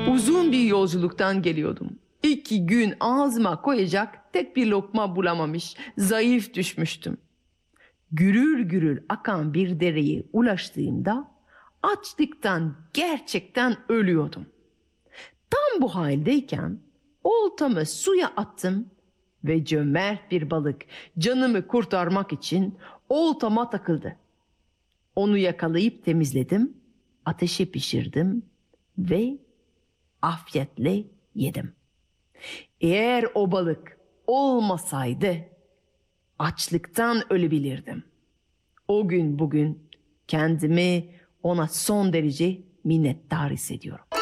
Uzun bir yolculuktan geliyordum. 2 gün ağzıma koyacak tek bir lokma bulamamış, zayıf düşmüştüm. Gürül gürül akan bir dereye ulaştığımda açlıktan gerçekten ölüyordum. Tam bu haldeyken oltamı suya attım ve cömert bir balık canımı kurtarmak için oltama takıldı. Onu yakalayıp temizledim, ateşe pişirdim ve afiyetle yedim. Eğer o balık olmasaydı açlıktan ölebilirdim. O gün bugün kendimi ona son derece minnettar hissediyorum.